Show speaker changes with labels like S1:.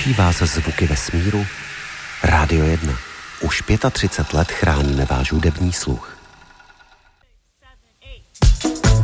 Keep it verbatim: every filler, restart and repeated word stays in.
S1: Těší vás zvuky vesmíru? Rádio jedna. Už třicet pět let chráníme váš hudební sluch.